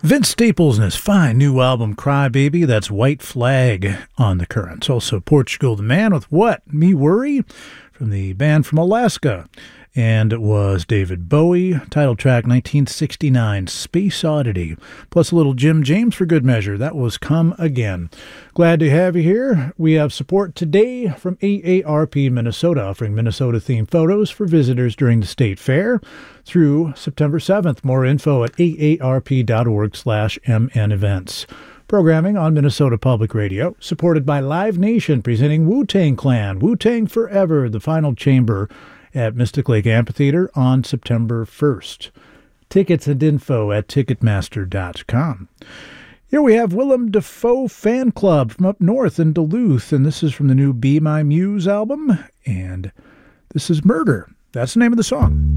Vince Staples and his fine new album, Cry Baby, that's White Flag on the Currents. Also Portugal the Man with What? Me Worry? From the band from Alaska. And it was David Bowie, title track 1969, Space Oddity. Plus a little Jim James for good measure. That was Come Again. Glad to have you here. We have support today from AARP Minnesota, offering Minnesota-themed photos for visitors during the state fair through September 7th. More info at aarp.org/MN events. Programming on Minnesota Public Radio, supported by Live Nation, presenting Wu-Tang Clan, Wu-Tang Forever, the final chamber at Mystic Lake Amphitheater on September 1st. Tickets and info at Ticketmaster.com. Here we have Willem Dafoe Fan Club from up north in Duluth, and this is from the new Be My Muse album, and this is Murder. That's the name of the song.